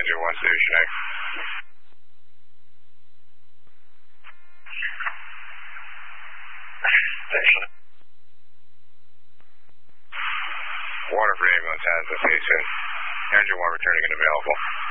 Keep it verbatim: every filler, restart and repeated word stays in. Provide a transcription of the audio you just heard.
zero one Station X. Station. Water for ambulance has the face in. Engine one returning and available.